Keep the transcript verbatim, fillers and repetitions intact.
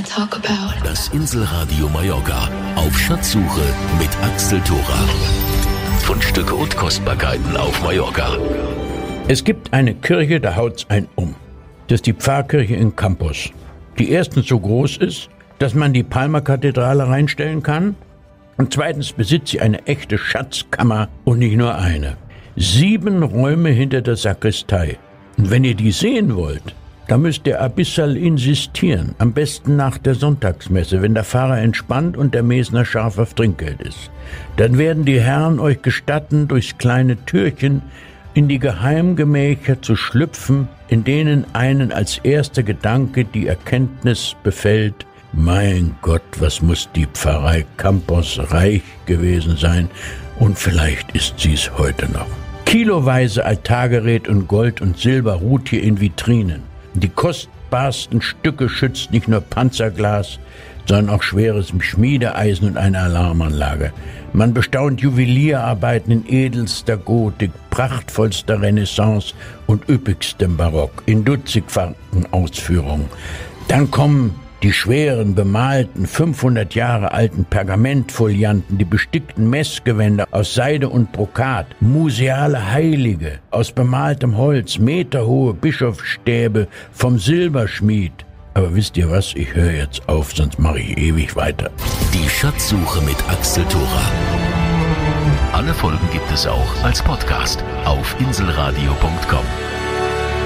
to talk about. Das Inselradio Mallorca auf Schatzsuche mit Axel Thora. Fundstücke und Kostbarkeiten auf Mallorca. Es gibt eine Kirche, da haut's einen um. Das ist die Pfarrkirche in Campos, die erstens so groß ist, dass man die Palmerkathedrale reinstellen kann, und zweitens besitzt sie eine echte Schatzkammer und nicht nur eine. Sieben Räume hinter der Sakristei. Und wenn ihr die sehen wollt, da müsst ihr ein bisschen insistieren. Am besten nach der Sonntagsmesse, wenn der Pfarrer entspannt und der Mesner scharf auf Trinkgeld ist. Dann werden die Herren euch gestatten, durchs kleine Türchen in die Geheimgemächer zu schlüpfen, in denen einen als erster Gedanke die Erkenntnis befällt: Mein Gott, was muss die Pfarrei Campos reich gewesen sein, und vielleicht ist sie es heute noch. Kiloweise Altargerät und Gold und Silber ruht hier in Vitrinen. Die kostbarsten Stücke schützt nicht nur Panzerglas, sondern auch schweres Schmiedeeisen und eine Alarmanlage. Man bestaunt Juwelierarbeiten in edelster Gotik, prachtvollster Renaissance und üppigstem Barock in dutzigfachen Ausführungen. Dann kommen die schweren, bemalten, fünfhundert Jahre alten Pergamentfolianten, die bestickten Messgewänder aus Seide und Brokat, museale Heilige aus bemaltem Holz, meterhohe Bischofsstäbe vom Silberschmied. Aber wisst ihr was? Ich höre jetzt auf, sonst mache ich ewig weiter. Die Schatzsuche mit Axel Thora. Alle Folgen gibt es auch als Podcast auf inselradio punkt com.